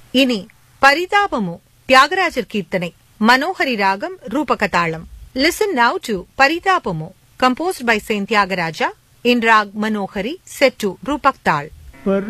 இனி பரிதாபமு தியாகராஜர் கீர்த்தனை மனோஹரி ராகம் ரூபகதாளம். Listen now to Parithapamu, composed by Saint Tyagaraja in Rag Manohari, set to Rupak Tal.